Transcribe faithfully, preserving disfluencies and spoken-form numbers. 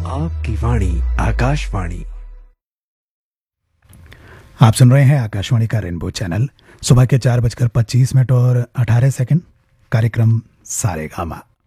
आपकी वाणी आकाशवाणी। आप सुन रहे हैं आकाशवाणी का रेनबो चैनल। सुबह के चार बजकर पच्चीस मिनट और अठारह सेकंड। कार्यक्रम सारेगामा।